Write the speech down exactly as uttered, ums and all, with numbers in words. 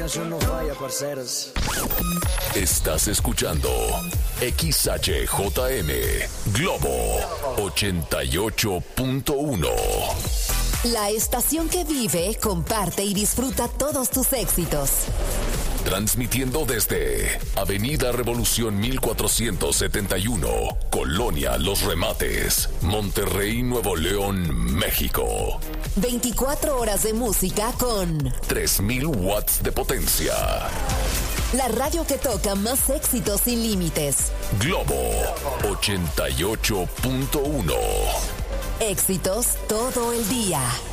combinación no falla, parceros. Estás escuchando X H J M Globo ochenta y ocho punto uno. La estación que vive, comparte y disfruta todos tus éxitos. Transmitiendo desde Avenida Revolución mil cuatrocientos setenta y uno, Colonia Los Remates, Monterrey, Nuevo León, México. veinticuatro horas de música con tres mil watts de potencia. La radio que toca más éxitos sin límites. Globo ochenta y ocho punto uno. Éxitos todo el día.